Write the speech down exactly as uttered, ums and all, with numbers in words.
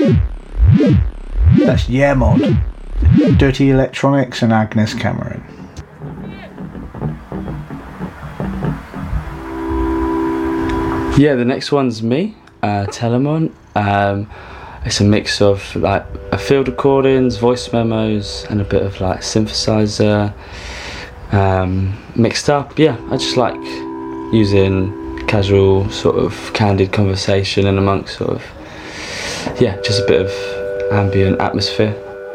That's Yeah Mod, Dirty Electronics and Agnes Cameron. Yeah, the next one's me, uh, Telemon. Um, it's a mix of like a field recordings, voice memos, and a bit of like synthesizer um, mixed up. Yeah, I just like using casual sort of candid conversation and amongst sort of yeah, just a bit of ambient atmosphere.